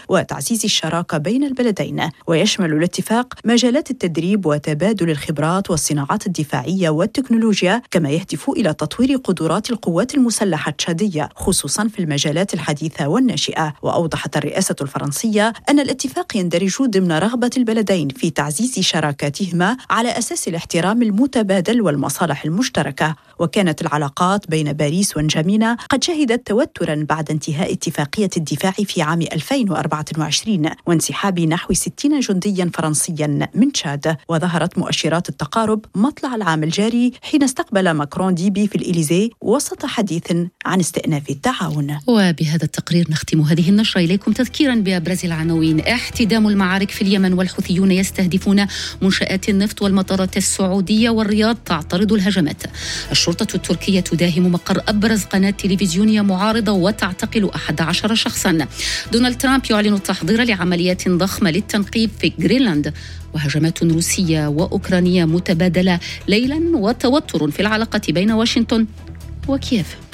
وتعزيز الشراكة بين البلدين. ويشمل الاتفاق مجالات التدريب وتبادل الخبرات والصناعات الدفاعية والتكنولوجيا، كما يهدف إلى تطوير قدرات القوات المسلحة التشادية خصوصا في المجالات الحديثة والناشئة. وأوضحت الرئاسة الفرنسية أن الاتفاق يندرج ضمن رغبة البلدين في تعزيز شراكاتهما على أساس الاحترام المتبادل والمصالح المشتركة. وكانت العلاقات بين باريس ونجامينا قد شهدت توترا بعد انتهاء اتفاقية الدفاع في عام 2024 وانسحاب نحو 60 جنديا فرنسيا من تشاد. وظهرت مؤشرات التقارب مطلع العام الجاري حين استقبل ماكرون ديبي في الإليزي وسط حديث عن استئناف التعاون. وبهذا التقرير نختم هذه النشرة. إليكم تذكيرا بأبرز العناوين: احتدام المعارك في اليمن والحوثيون يستهدفون منشآت النفط والمطارات السعودية والرياض تعترض الهجمات. الشرطة التركية تداهم مقر أبرز قناة تلفزيونية معارضة وتعتقل 11 شخصا. دونالد ترامب يعلن التحضير لعمليات ضخمة للتنقيب في غرينلاند. وهجمات روسية وأوكرانية متبادلة ليلا، وتوتر في العلاقة بين واشنطن وكييف.